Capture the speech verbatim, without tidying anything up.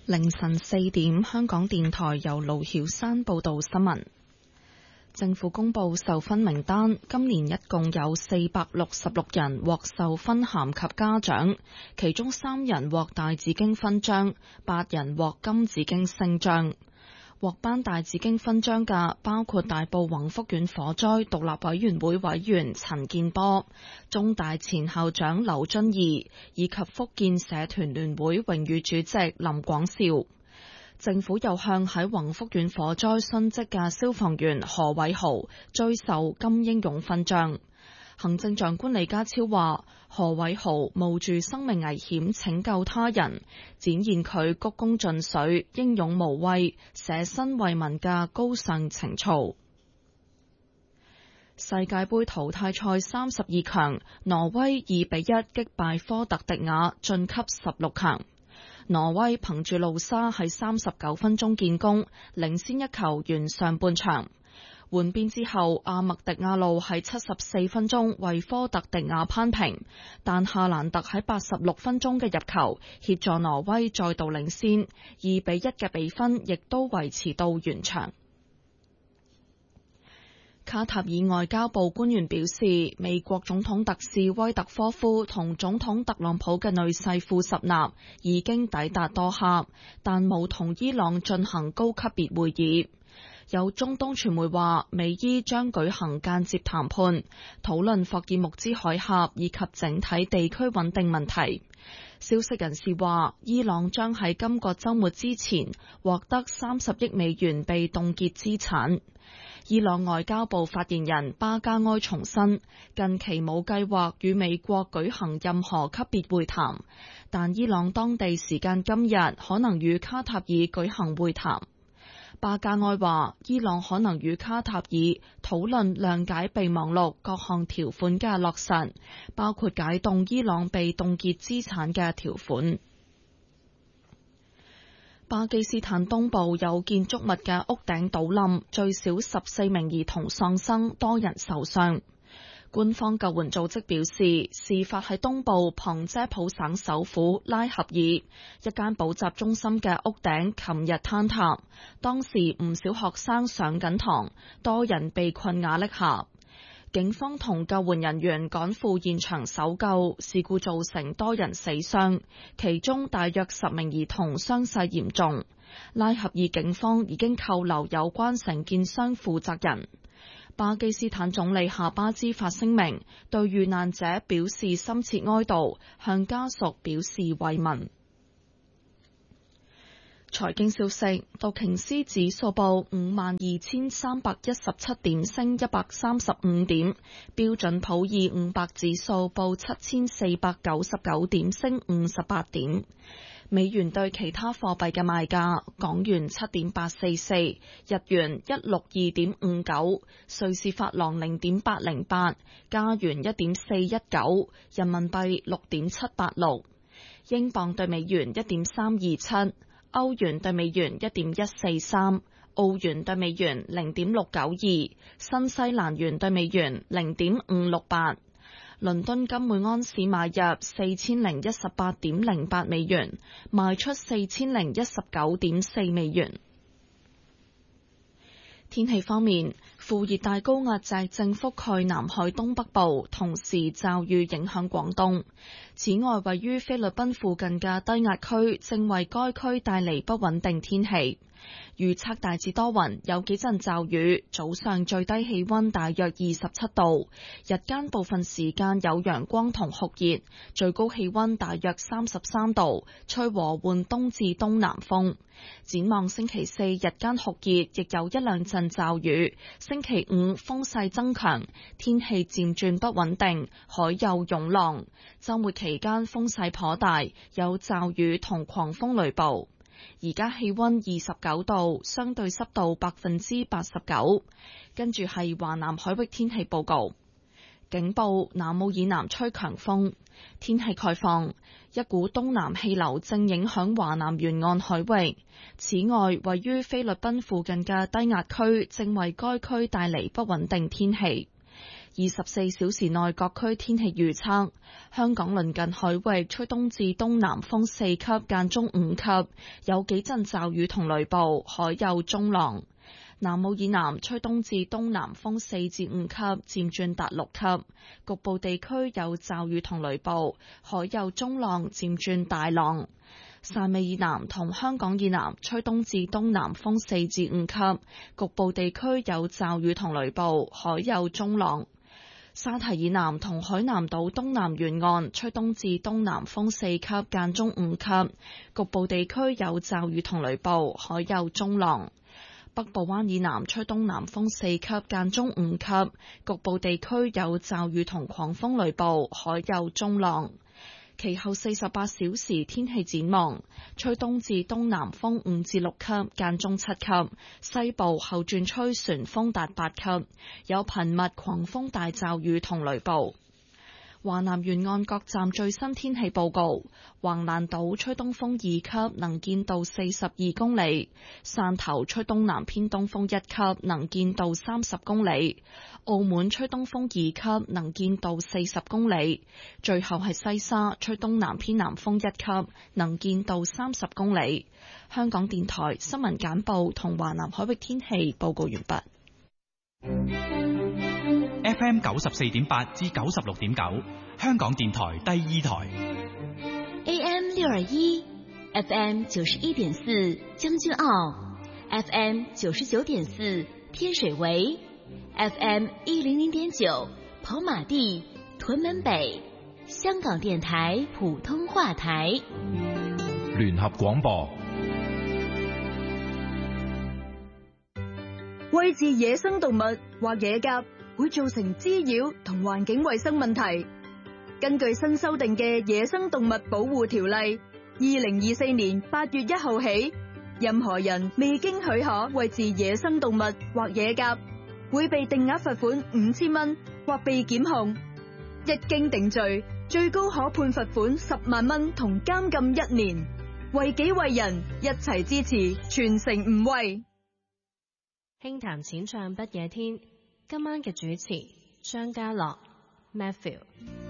凌晨四點，香港電台由盧曉山報道新聞。政府公布授勳名單，今年一共有四百六十六人獲授勳銜及嘉獎，其中三人獲大紫荊勳章，八人獲金紫荊星章。獲頒大紫荊勳章嘅包括大埔宏福苑火災獨立委員會委員陳建波、中大前校長劉遵義以及福建社團聯會榮譽主席林廣兆。政府又向喺宏福苑火災殉職嘅消防員何偉豪追授金英勇勳章。行政長官李家超話，何偉豪冒住生命危險拯救他人，展現佢鞠躬盡瘁、英勇無畏、捨身為民嘅高尚情操。世界盃淘汰賽三十二強，挪威二比一擊敗科特迪瓦晉級十六強。挪威憑住路沙喺三十九分鐘建功，領先一球完上半場。換邊之後，阿麥迪亞路喺七十四分鐘為科特迪瓦扳平，但夏蘭特喺八十六分鐘嘅入球協助挪威再度領先，二比一嘅比分亦都維持到完場。卡塔爾外交部官員表示，美國總統特使威特科夫同總統特朗普嘅女婿庫什納已經抵達多哈，但冇同伊朗進行高級別會議。有中東傳媒話，美伊將舉行間接談判，討論霍爾木茲海峽以及整體地區穩定問題。消息人士話，伊朗將喺今個週末之前獲得三十億美元被凍結資產。伊朗外交部發言人巴加埃重申，近期冇計劃與美國舉行任何級別會談，但伊朗當地時間今日可能與卡塔爾舉行會談。巴加埃話，伊朗可能與卡塔爾討論諒解備忘錄各項條款嘅落實，包括解凍伊朗被凍結資產嘅條款。巴基斯坦東部有建築物嘅屋頂倒冧，最少十四名兒童喪生，多人受傷。官方救援組織表示，事發喺東部旁遮普省首府拉合爾一間補習中心嘅屋頂，琴日坍塌，當時唔少學生上緊堂，多人被困瓦礫下。警方同救援人員趕赴現場搜救，事故造成多人死傷，其中大約十名兒童傷勢嚴重。拉合爾警方已經扣留有關承建商負責人。巴基斯坦總理夏巴茲發聲明，對遇難者表示深切哀悼，向家屬表示慰問。財經消息，道瓊斯指數報五萬二千三百一十七點，升一百三十五點；標準普爾五百指數報七千四百九十九點，升五十八點。美元對其他貨幣嘅賣價：港元七點八四四，日元一六二點五九，瑞士法郎零點八零八，加元一點四一九，人民幣六點七八六，英鎊對美元一點三二七，歐元對美元一點一四三，澳元對美元零點六九二，新西蘭元對美元零點五六八。倫敦金每安士買入四千零一十八點零八美元，賣出四千零一十九點四美元。天氣方面，副熱帶高壓脊正覆蓋南海東北部，同時驟雨影響廣東。此外，位於菲律賓附近嘅低壓區正為該區帶嚟不穩定天氣。預測大致多雲，有幾陣驟雨，早上最低氣溫大約二十七度，日間部分時間有陽光同酷熱，最高氣溫大約三十三度，吹和緩東至東南風。展望星期四日間酷熱，亦有一兩陣驟雨。星期五風勢增強，天氣漸轉不穩定，海有湧浪。週末期間風勢頗大，有驟雨同狂風雷暴。而家氣溫二十九度，相對濕度百分之八十九。跟住係華南海域天氣報告。警報：南澳以南吹強風。天氣概況：一股東南氣流正影響華南沿岸海域。此外，位於菲律賓附近嘅低壓區正為該區帶嚟不穩定天氣。 二十四小時內各區天氣預測：香港鄰近海域吹東至東南風四級，間中五級，有幾陣驟雨同雷暴，海有中浪。南澳以南吹東至東南風四至五級，漸轉達六級，局部地區有驟雨同雷暴，海有中浪，漸轉大浪。汕尾以南同香港以南吹東至東南風四至五級，局部地區有驟雨同雷暴，海有中浪。沙堤以南同海南島東南沿岸吹東至東南風四級，間中五級，局部地區有驟雨同雷暴，海有中浪。北部灣以南吹東南風四級，間中五級，局部地區有驟雨同狂風雷暴，海有中浪。其後四十八小時天氣展望：吹東至東南風五至六級，間中七級；西部後轉吹旋風達八級，有頻密狂風大驟雨同雷暴。華南沿岸各站最新天氣報告：橫瀾島吹東風二級，能見度四十二公里；汕頭吹東南偏東風一級，能見度三十公里；澳門吹東風二級，能見度四十公里；最後係西沙吹東南偏南風一級，能見度三十公里。香港電台新聞簡報同華南海域天氣報告完畢。 F M 九十四點八至九十六點九，香港電台第二台。 A M 六二一 ，F M 九十一點四將軍澳 ，F M 九十九點四天水圍 ，F M 一零零點九跑馬地屯門北，香港電台普通話台。 聯合廣播。 餵飼野生動物或野鴿會造成滋擾同環境衛生問題。根據新修訂嘅《野生動物保護條例》，二零二四年八月一號起，任何人未經許可餵飼野生動物或野鴿，會被定額罰款五千蚊或被檢控。一經定罪，最高可判罰款十萬蚊同監禁一年。為己為人，一齊支持，全城唔餵。 輕談淺唱不夜天，今晚嘅主持張家樂 Matthew。